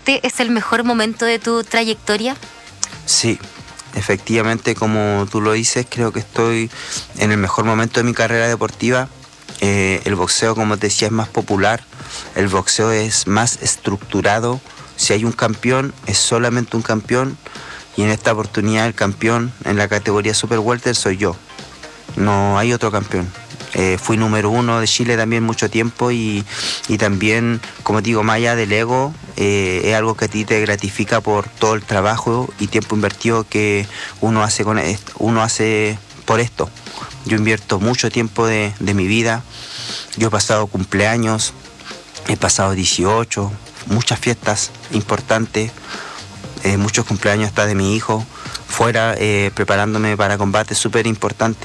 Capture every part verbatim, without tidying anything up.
este es el mejor momento de tu trayectoria? Sí, efectivamente, como tú lo dices, creo que estoy en el mejor momento de mi carrera deportiva. Eh, el boxeo, como te decía, es más popular, el boxeo es más estructurado. Si hay un campeón, es solamente un campeón, y en esta oportunidad el campeón en la categoría Super Welter soy yo, no hay otro campeón. Eh, fui número uno de Chile también mucho tiempo, y, y también, como te digo, más allá del ego, eh, es algo que a ti te gratifica por todo el trabajo y tiempo invertido que uno hace, con esto, uno hace por esto. Yo invierto mucho tiempo de, de mi vida. Yo he pasado cumpleaños, he pasado dieciocho, muchas fiestas importantes, eh, muchos cumpleaños hasta de mi hijo, fuera eh, preparándome para combates súper importantes.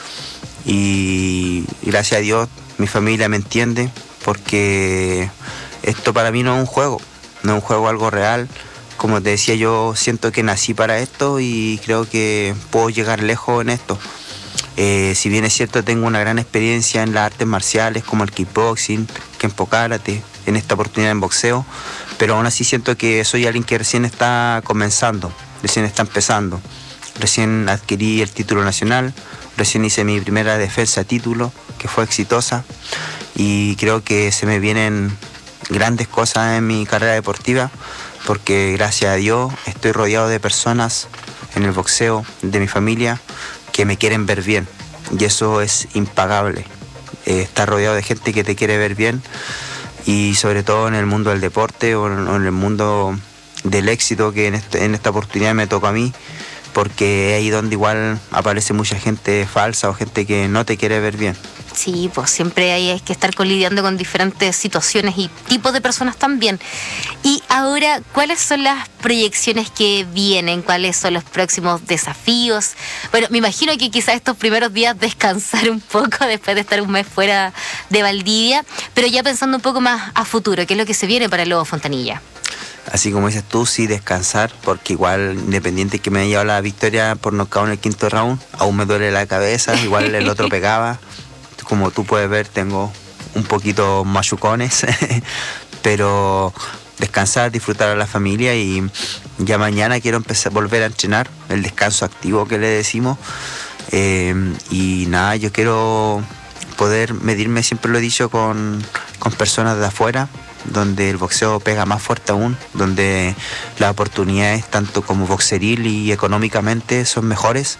Y gracias a Dios mi familia me entiende, porque esto para mí no es un juego, no es un juego, algo real. Como te decía, yo siento que nací para esto y creo que puedo llegar lejos en esto. Eh, si bien es cierto, tengo una gran experiencia en las artes marciales como el kickboxing, Kenpo Karate, en esta oportunidad en boxeo, pero aún así siento que soy alguien que recién está comenzando, recién está empezando. Recién adquirí el título nacional, recién hice mi primera defensa de título, que fue exitosa, y creo que se me vienen grandes cosas en mi carrera deportiva, porque gracias a Dios estoy rodeado de personas en el boxeo, de mi familia, que me quieren ver bien, y eso es impagable. Eh, estar rodeado de gente que te quiere ver bien, y sobre todo en el mundo del deporte o en, o en el mundo del éxito, que en, este, en esta oportunidad me tocó a mí, porque es ahí donde igual aparece mucha gente falsa o gente que no te quiere ver bien. Sí, pues siempre hay que estar lidiando con diferentes situaciones y tipos de personas también. Y ahora, ¿cuáles son las proyecciones que vienen? ¿Cuáles son los próximos desafíos? Bueno, me imagino que quizás estos primeros días descansar un poco después de estar un mes fuera de Valdivia, pero ya pensando un poco más a futuro, ¿qué es lo que se viene para el Lobo Fontanilla? Así como dices tú, sí, descansar, porque igual, independiente que me haya llevado la victoria por nocaut en el quinto round, aún me duele la cabeza, igual el otro pegaba. Como tú puedes ver, tengo un poquito machucones, pero descansar, disfrutar a la familia, y ya mañana quiero empezar a volver a entrenar, el descanso activo que le decimos, eh, y nada, yo quiero poder medirme, siempre lo he dicho, con, con personas de afuera, donde el boxeo pega más fuerte aún, donde las oportunidades tanto como boxeril y económicamente son mejores,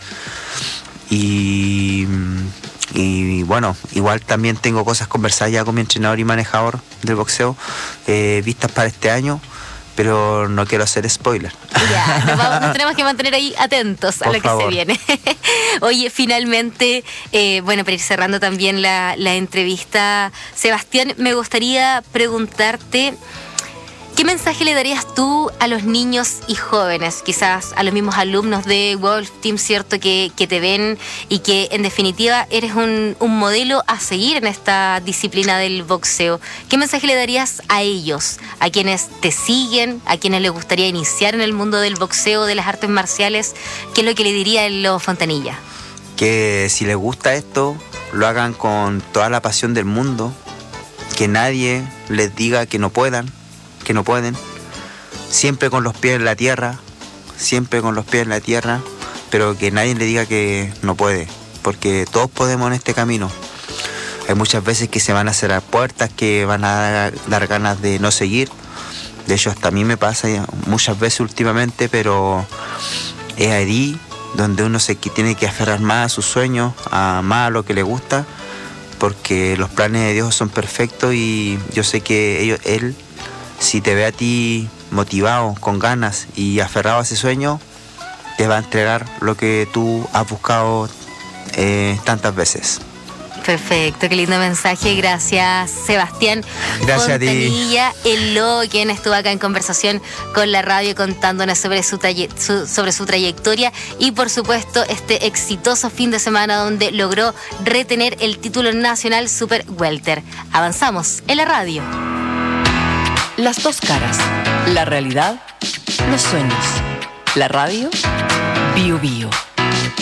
y... Y bueno, igual también tengo cosas conversadas ya con mi entrenador y manejador del boxeo, eh, vistas para este año, pero no quiero hacer spoiler. Ya, nos, vamos, nos tenemos que mantener ahí atentos a Por lo que favor. se viene. Oye, finalmente, eh, bueno, para ir cerrando también la, la entrevista, Sebastián, me gustaría preguntarte, ¿qué mensaje le darías tú a los niños y jóvenes, quizás a los mismos alumnos de Wolf Team, cierto, que, que te ven y que en definitiva eres un, un modelo a seguir en esta disciplina del boxeo? ¿Qué mensaje le darías a ellos, a quienes te siguen, a quienes les gustaría iniciar en el mundo del boxeo, de las artes marciales? ¿Qué es lo que le diría el Lobo Fontanilla? Que si les gusta esto, lo hagan con toda la pasión del mundo, que nadie les diga que no puedan, que no pueden, siempre con los pies en la tierra, siempre con los pies en la tierra, pero que nadie le diga que no puede, porque todos podemos en este camino. Hay muchas veces que se van a cerrar puertas, que van a dar ganas de no seguir. De hecho, hasta a mí me pasa muchas veces últimamente, pero es ahí donde uno se tiene que aferrar más a sus sueños, a más a lo que le gusta, porque los planes de Dios son perfectos, y yo sé que ellos, Él, si te ve a ti motivado, con ganas y aferrado a ese sueño, te va a entregar lo que tú has buscado eh, tantas veces. Perfecto, qué lindo mensaje. Gracias, Sebastián Gracias Fontanilla, a ti. el Lobo, quien estuvo acá en conversación con la radio contándonos sobre su, traye- su, sobre su trayectoria y, por supuesto, este exitoso fin de semana donde logró retener el título nacional Super Welter. Avanzamos en la radio. Las dos caras, la realidad, los sueños. La radio, Bio Bio.